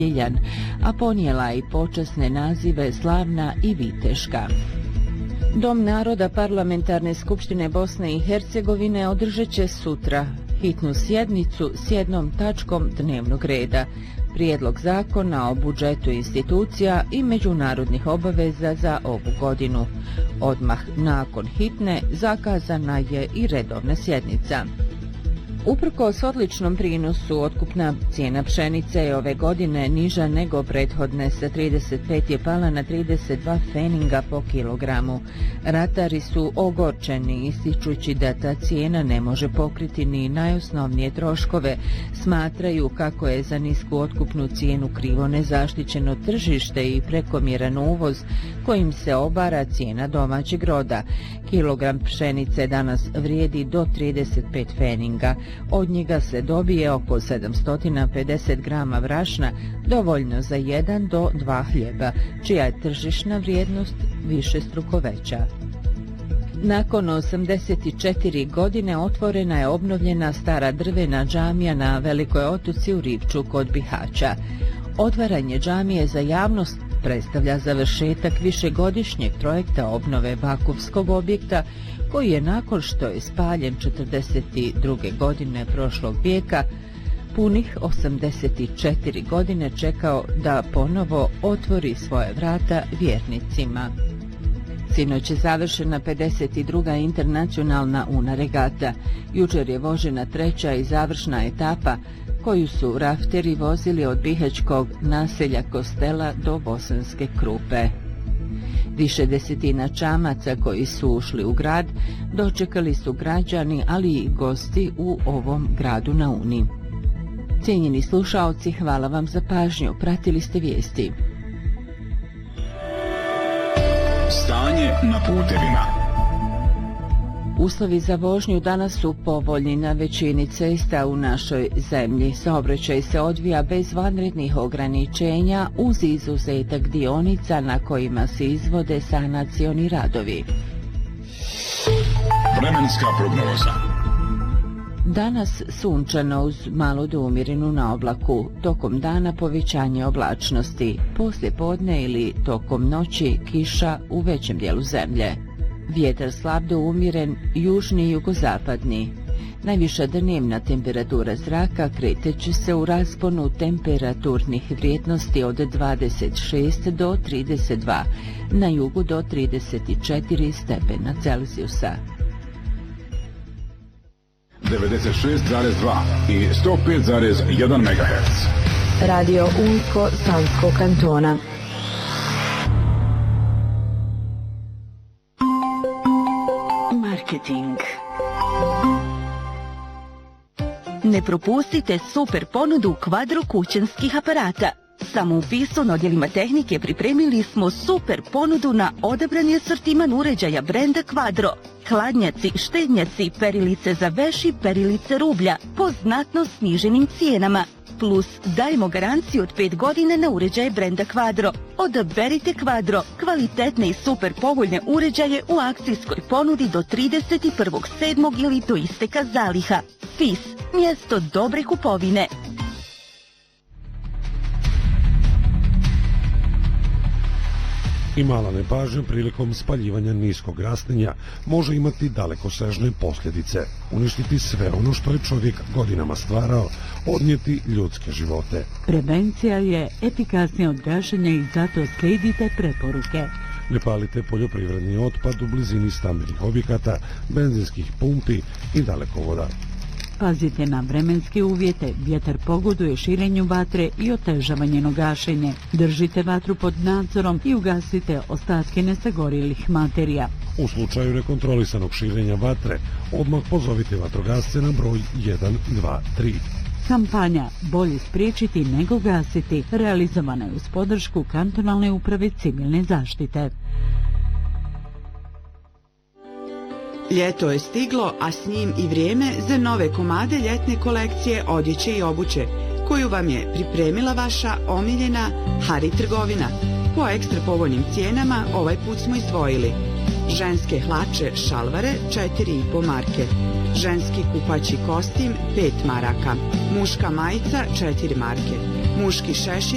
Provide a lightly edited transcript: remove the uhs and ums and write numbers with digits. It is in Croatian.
a ponijela i počasne nazive Slavna i Viteška. Dom naroda Parlamentarne skupštine Bosne i Hercegovine održat će sutra hitnu sjednicu s jednom tačkom dnevnog reda, prijedlog zakona o budžetu institucija i međunarodnih obaveza za ovu godinu. Odmah nakon hitne zakazana je i redovna sjednica. Uprkos odličnom prinosu, otkupna cijena pšenice je ove godine niža nego prethodne, sa 35 je pala na 32 pfeninga po kilogramu. Ratari su ogorčeni, ističući da ta cijena ne može pokriti ni najosnovnije troškove. Smatraju kako je za nisku otkupnu cijenu krivo nezaštićeno tržište i prekomjeran uvoz kojim se obara cijena domaćeg roda. Kilogram pšenice danas vrijedi do 35 pfeninga. Od njega se dobije oko 750 grama brašna, dovoljno za 1 do 2 hljeba, čija je tržišna vrijednost višestruko veća. Nakon 84 godine otvorena je obnovljena stara drvena džamija na Velikoj Otoci u Rivču kod Bihaća. Otvaranje džamije za javnost predstavlja završetak višegodišnjeg projekta obnove vakufskog objekta koji je nakon što je spaljen 42. godine prošlog vijeka punih 84 godine čekao da ponovo otvori svoje vrata vjernicima. Sinoć je završena 52. internacionalna UNA regata. Jučer je vožena treća i završna etapa koju su rafteri vozili od bihaćkog naselja Kostela do Bosanske Krupe. Više desetina čamaca koji su ušli u grad dočekali su građani, ali i gosti u ovom gradu na Uni. Cijenjeni slušaoci, hvala vam za pažnju. Pratili ste vijesti. Stanje na putevima. Uslovi za vožnju danas su povoljni na većini cesta u našoj zemlji. Saobraćaj se odvija bez vanrednih ograničenja uz izuzetak dionica na kojima se izvode sanacioni radovi. Vremenska prognoza. Danas sunčano uz malu do umjerenu na oblaku, tokom dana povećanje oblačnosti, poslije podne ili tokom noći kiša u većem dijelu zemlje. Vjetar slab do umjeren, južni i jugozapadni. Najviša dnevna temperatura zraka kreteće se u rasponu temperaturnih vrijednosti od 26 do 32, na jugu do 34 stepena Celzijusa. 96,2 i 105,1 MHz. Radio Unko Sanskog kantona. Marketing. Ne propustite super ponudu Quadro kućanskih aparata. Samo u Pisu na odjelima tehnike pripremili smo super ponudu na odabrani asortiman uređaja brenda Quadro. Hladnjaci, štednjaci, perilice za veš i perilice rublja po znatno sniženim cijenama. Plus dajemo garanciju od 5 godina na uređaje brenda Quadro. Odaberite Quadro, kvalitetne i super povoljne uređaje u akcijskoj ponudi do 31.7. ili do isteka zaliha. FIS, mjesto dobre kupovine. I mala nepažnja prilikom spaljivanja niskog rastinja može imati dalekosežne posljedice, uništiti sve ono što je čovjek godinama stvarao, odnijeti ljudske živote. Prevencija je efikasnija od gašenja i zato slijedite preporuke. Ne palite poljoprivredni otpad u blizini stambenih objekata, benzinskih pumpi i dalekovoda. Pazite na vremenske uvjete, vjetar pogoduje širenju vatre i otežava njeno gašenje. Držite vatru pod nadzorom i ugasite ostatke nesagorjelih materija. U slučaju nekontrolisanog širenja vatre, odmah pozovite vatrogasce na broj 123. Kampanja Bolje spriječiti nego gasiti realizovana je uz podršku Kantonalne uprave civilne zaštite. Ljeto je stiglo, a s njim i vrijeme za nove komade ljetne kolekcije odjeće i obuće, koju vam je pripremila vaša omiljena Hari trgovina. Po ekstra povoljnim cijenama ovaj put smo izdvojili ženske hlače šalvare 4,5 marke, ženski kupaći kostim 5 maraka, muška majica 4 marke, muški šešir